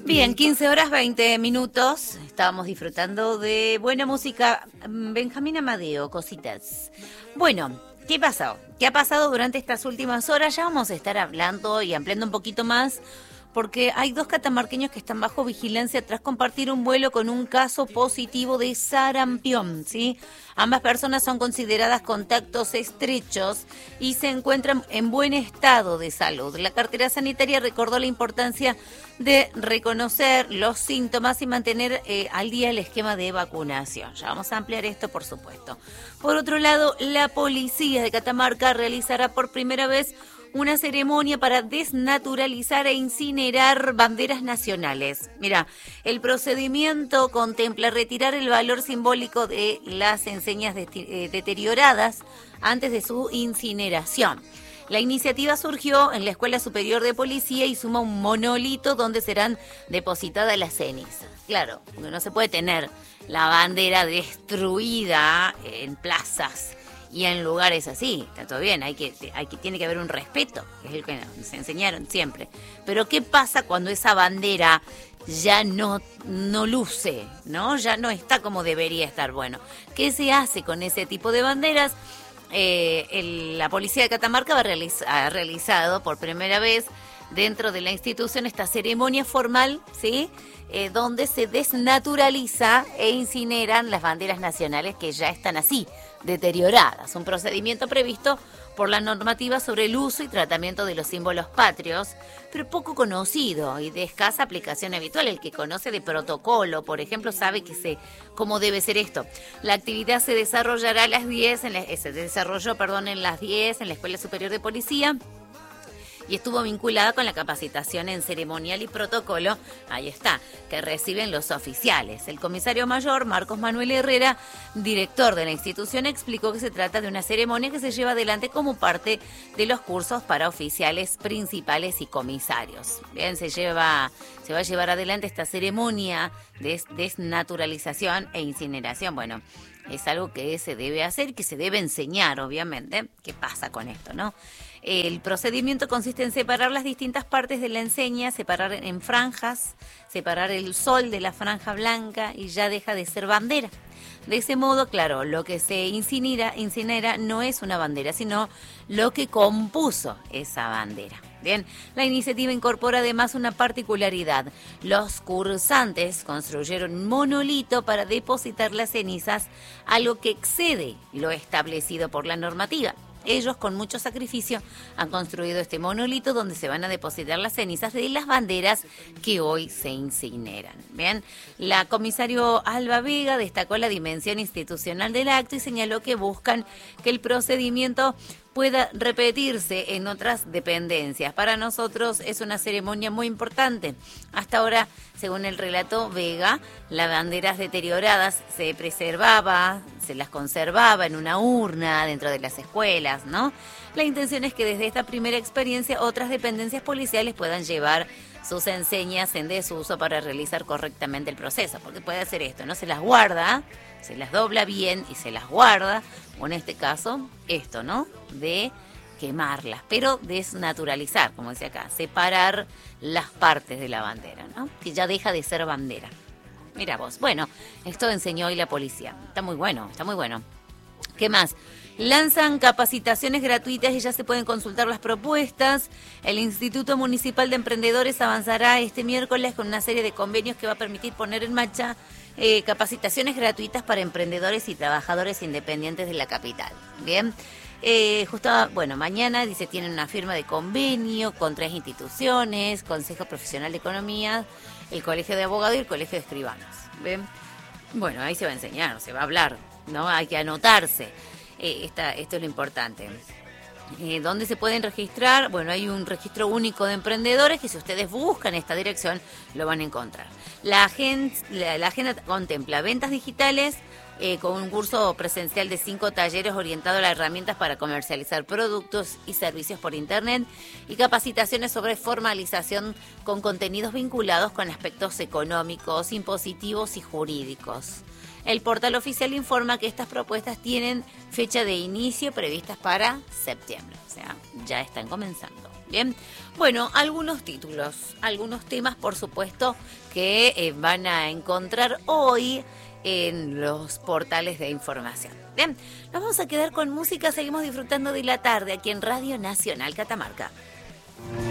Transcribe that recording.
Bien, 15 horas 20 minutos. Estábamos disfrutando de buena música. Benjamín Amadeo, cositas. Bueno, ¿qué pasó? ¿Qué ha pasado durante estas últimas horas? Ya vamos a estar hablando y ampliando un poquito más, porque hay 2 catamarqueños que están bajo vigilancia tras compartir un vuelo con un caso positivo de sarampión, ¿sí? Ambas personas son consideradas contactos estrechos y se encuentran en buen estado de salud. La cartera sanitaria recordó la importancia de reconocer los síntomas y mantener al día el esquema de vacunación. Ya vamos a ampliar esto, por supuesto. Por otro lado, la policía de Catamarca realizará por primera vez una ceremonia para desnaturalizar e incinerar banderas nacionales. Mira, el procedimiento contempla retirar el valor simbólico de las enseñas deterioradas antes de su incineración. La iniciativa surgió en la Escuela Superior de Policía y suma un monolito donde serán depositadas las cenizas. Claro, porque no se puede tener la bandera destruida en plazas y en lugares así. Está todo bien, tiene que haber un respeto, que es el que nos enseñaron siempre. Pero ¿qué pasa cuando esa bandera ya no luce, ¿no? Ya no está como debería estar? Bueno, ¿qué se hace con ese tipo de banderas? La policía de Catamarca ha realizado por primera vez dentro de la institución esta ceremonia formal, ¿sí? Donde se desnaturaliza e incineran las banderas nacionales que ya están así, deterioradas. Un procedimiento previsto por la normativa sobre el uso y tratamiento de los símbolos patrios, pero poco conocido y de escasa aplicación habitual. El que conoce de protocolo, por ejemplo, sabe cómo debe ser esto. La actividad se desarrollará a las 10, en las 10 en la Escuela Superior de Policía, y estuvo vinculada con la capacitación en ceremonial y protocolo, ahí está, que reciben los oficiales. El comisario mayor, Marcos Manuel Herrera, director de la institución, explicó que se trata de una ceremonia que se lleva adelante como parte de los cursos para oficiales principales y comisarios. Bien, se va a llevar adelante esta ceremonia de desnaturalización e incineración. Bueno, es algo que se debe hacer, que se debe enseñar, obviamente. ¿Qué pasa con esto, no? El procedimiento consiste en separar las distintas partes de la enseña, separar en franjas, separar el sol de la franja blanca y ya deja de ser bandera. De ese modo, claro, lo que se incinera no es una bandera, sino lo que compuso esa bandera. Bien, la iniciativa incorpora además una particularidad. Los cursantes construyeron un monolito para depositar las cenizas, algo que excede lo establecido por la normativa. Ellos, con mucho sacrificio, han construido este monolito donde se van a depositar las cenizas de las banderas que hoy se incineran. Bien, la comisario Alba Vega destacó la dimensión institucional del acto y señaló que buscan que el procedimiento pueda repetirse en otras dependencias. Para nosotros es una ceremonia muy importante. Hasta ahora, según el relato Vega, las banderas deterioradas se las conservaba en una urna dentro de las escuelas, ¿no? La intención es que desde esta primera experiencia otras dependencias policiales puedan llevar sus enseñas en desuso para realizar correctamente el proceso, porque puede hacer esto, ¿no? Se las guarda, se las dobla bien y se las guarda, o en este caso, esto, ¿no? De quemarlas, pero desnaturalizar, como decía acá, separar las partes de la bandera, ¿no? Que ya deja de ser bandera. Mira vos, bueno, esto enseñó hoy la policía. Está muy bueno, está muy bueno. ¿Qué más? Lanzan capacitaciones gratuitas y ya se pueden consultar las propuestas. El Instituto Municipal de Emprendedores avanzará este miércoles con una serie de convenios que va a permitir poner en marcha capacitaciones gratuitas para emprendedores y trabajadores independientes de la capital. Bien, mañana dice tienen una firma de convenio con 3 instituciones, Consejo Profesional de Economía, el Colegio de Abogados y el Colegio de Escribanos. Bien, bueno, ahí se va a enseñar, se va a hablar, ¿no? Hay que anotarse. Esto es lo importante. ¿Dónde se pueden registrar? Bueno, hay un registro único de emprendedores que si ustedes buscan esta dirección lo van a encontrar. La agenda contempla ventas digitales con un curso presencial de 5 talleres orientados a las herramientas para comercializar productos y servicios por Internet y capacitaciones sobre formalización con contenidos vinculados con aspectos económicos, impositivos y jurídicos. El portal oficial informa que estas propuestas tienen fecha de inicio previstas para septiembre, o sea, ya están comenzando. Bien, bueno, algunos títulos, algunos temas, por supuesto, que van a encontrar hoy en los portales de información. Bien, nos vamos a quedar con música, seguimos disfrutando de la tarde aquí en Radio Nacional Catamarca.